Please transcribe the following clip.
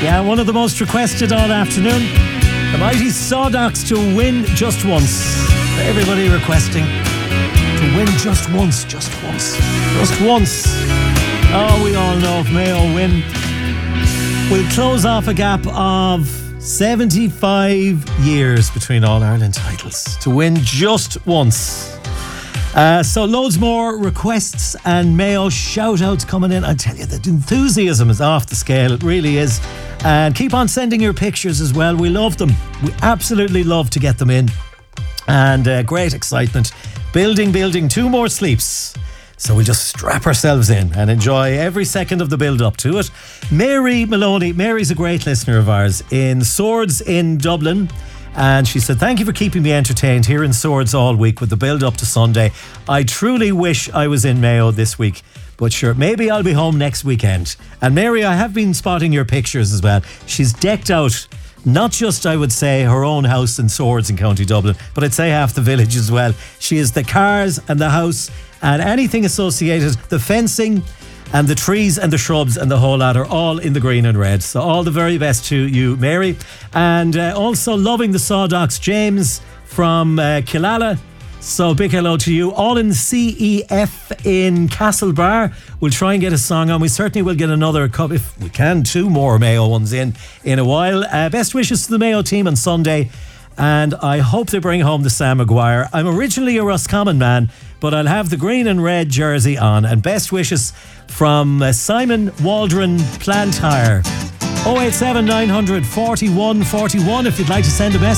Yeah, one of the most requested all afternoon. The mighty Sawdox to win just once. Everybody requesting to win just once. Just once. Oh, we all know if Mayo win, we'll close off a gap of 75 years between All-Ireland titles. To win just once. So loads more requests and Mayo shout-outs coming in. I tell you, the enthusiasm is off the scale. It really is. And keep on sending your pictures as well. We love them. We absolutely love to get them in. And great excitement. Building 2 more sleeps. So we'll just strap ourselves in and enjoy every second of the build-up to it. Mary Maloney. Mary's a great listener of ours in Swords in Dublin. And she said, thank you for keeping me entertained here in Swords all week with the build-up to Sunday. I truly wish I was in Mayo this week. But sure, maybe I'll be home next weekend. And Mary, I have been spotting your pictures as well. She's decked out, not just, I would say, her own house in Swords in County Dublin, but I'd say half the village as well. She is the cars and the house and anything associated, the fencing and the trees and the shrubs and the whole lot are all in the green and red. So all the very best to you, Mary. And also loving the Sawdox, James from Killala. So big hello to you. All in CEF in Castlebar. We'll try and get a song on. We certainly will get another cup, if we can, 2 more Mayo ones in a while. Best wishes to the Mayo team on Sunday. And I hope they bring home the Sam Maguire. I'm originally a Roscommon man, but I'll have the green and red jersey on. And best wishes from Simon Waldron Plantire. 087 900 41 41 if you'd like to send a message.